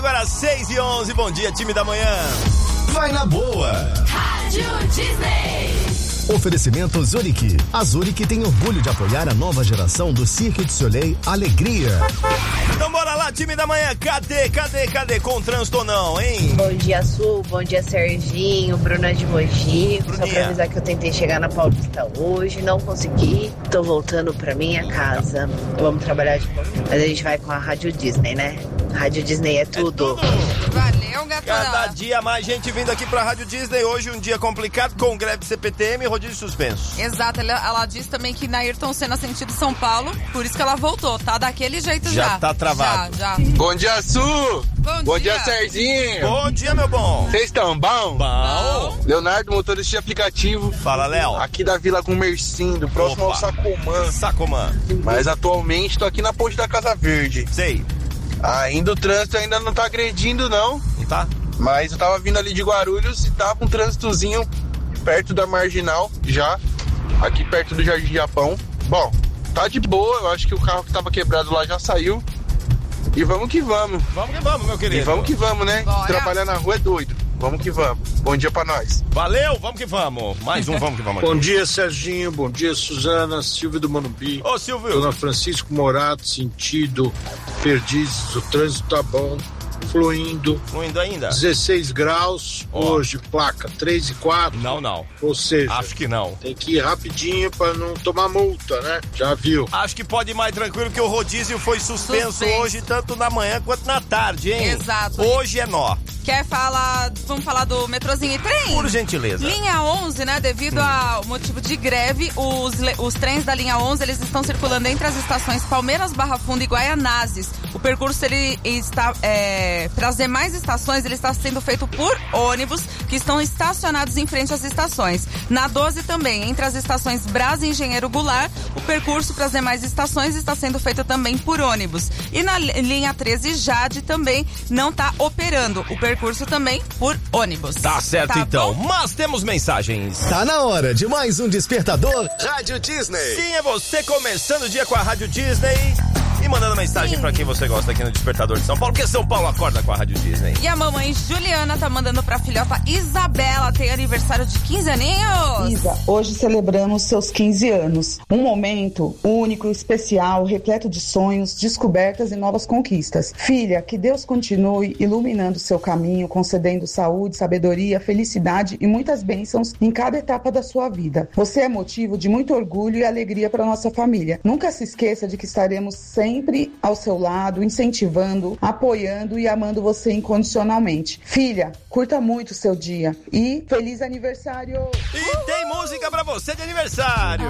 Agora 6h11, bom dia, time da manhã. Vai na boa. Rádio Disney. Oferecimento Zurich. A Zurich tem orgulho de apoiar a nova geração do Cirque du Soleil Alegria. Então bora lá, time da manhã. Cadê? Com trânsito ou não, hein? Bom dia, Sul. Bom dia, Serginho. Bruna de Mogi. Bruninha. Só pra avisar que eu tentei chegar na Paulista hoje, não consegui. Tô voltando pra minha casa. Vamos trabalhar de novo. Mas a gente vai com a Rádio Disney, né? Rádio Disney é tudo. Valeu, gatona. Cada dia mais gente vindo aqui pra Rádio Disney. Hoje um dia complicado com greve CPTM e rodízio suspenso. Exato, ela disse também que na Ayrton Senna sentido São Paulo, por isso que ela voltou, tá daquele jeito já. Já tá travado. Já. Bom dia, Su! Bom dia, Serginho! Bom dia, meu bom. Vocês estão bom? Bom. Leonardo, motorista de aplicativo. Fala, Léo. Aqui da Vila Gumercindo, próximo Opa. ao Sacomã. Sacomã. Mas atualmente tô aqui na ponte da Casa Verde. Sei. Ainda o trânsito ainda não tá agredindo, não. Não tá? Mas eu tava vindo ali de Guarulhos e tava com um trânsitozinho perto da Marginal, já. Aqui perto do Jardim Japão. Bom, tá de boa. Eu acho que o carro que tava quebrado lá já saiu. E vamos que vamos. Vamos que vamos, meu querido. E vamos que vamos, né? Bora. Trabalhar na rua é doido. Vamos que vamos. Bom dia pra nós. Valeu, vamos que vamos. Mais um vamos que vamos aqui. Bom dia, Serginho. Bom dia, Suzana. Silvio do Manumbi. Ô, Silvio. Dona Francisco Morato, sentido Perdizes. O trânsito tá bom, fluindo. Fluindo ainda? 16 graus. Hoje, placa 3 e 4. Não. Ou seja, Acho que não. tem que ir rapidinho pra não tomar multa, né? Já viu? Acho que pode ir mais tranquilo que o rodízio foi suspenso hoje, tanto na manhã quanto na tarde, hein? Exato. Hoje é nó. Quer falar, vamos falar do metrozinho e trem? Por gentileza. Linha 11, né, devido ao motivo de greve, os trens da linha 11, eles estão circulando entre as estações Palmeiras, Barra Funda e Guaianazes. O percurso, ele está, para as demais estações, ele está sendo feito por ônibus que estão estacionados em frente às estações. Na 12 também, entre as estações Brás e Engenheiro Goulart, o percurso para as demais estações está sendo feito também por ônibus. E na linha 13, Jade também não está operando. O percurso também por ônibus. Tá certo, Tá então. bom? Mas temos mensagens. Tá na hora de mais um despertador Rádio Disney. Sim, é você começando o dia com a Rádio Disney e mandando mensagem pra quem você gosta aqui no Despertador de São Paulo, porque São Paulo acorda com a Rádio Disney. E a mamãe Juliana tá mandando pra filhota Isabela, tem aniversário de 15 aninhos. Isa, hoje celebramos seus 15 anos. Um momento único, especial, repleto de sonhos, descobertas e novas conquistas. Filha, que Deus continue iluminando seu caminho, concedendo saúde, sabedoria, felicidade e muitas bênçãos em cada etapa da sua vida. Você é motivo de muito orgulho e alegria para nossa família. Nunca se esqueça de que estaremos sempre ao seu lado, incentivando, apoiando e amando você incondicionalmente. Filha, curta muito o seu dia e feliz aniversário! E tem música pra você de aniversário.